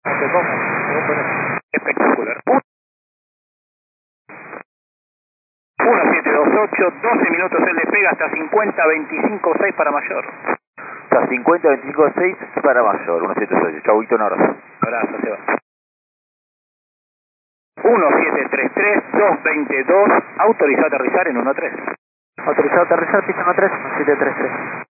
te pongas. Espectacular. 1728, 12 minutos el despega hasta 50, 25, 6 para mayor. Hasta 50, 25, 6 para mayor, 1728. Chauito, un abrazo. Abrazo, Seba. 1733, 222, autorizado a aterrizar en 13. Autorizado a aterrizar, pista 13, 1733.